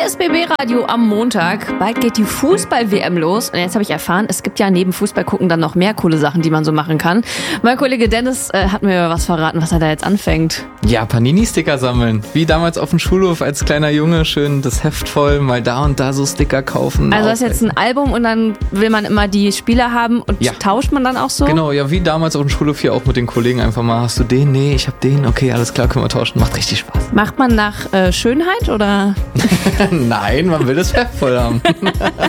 RSBB-Radio am Montag. Bald geht die Fußball-WM los. Und jetzt habe ich erfahren, es gibt ja neben Fußball gucken dann noch mehr coole Sachen, die man so machen kann. Mein Kollege Dennis hat mir was verraten, was er da jetzt anfängt. Ja, Panini-Sticker sammeln. Wie damals auf dem Schulhof als kleiner Junge. Schön das Heft voll, mal da und da so Sticker kaufen. Also das ist jetzt ein Album und dann will man immer die Spieler haben und tauscht man dann auch so? Genau, ja, wie damals auf dem Schulhof hier auch mit den Kollegen einfach mal. Hast du den? Nee, ich hab den. Okay, alles klar, können wir tauschen. Macht richtig Spaß. Macht man nach Schönheit oder? Nein, man will das Heft voll haben.